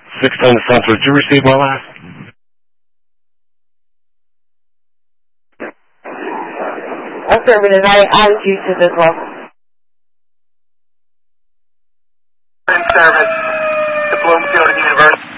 6 on the Central. Did you receive my last? Affirmative. I received it as well. In service to Bloomfield University.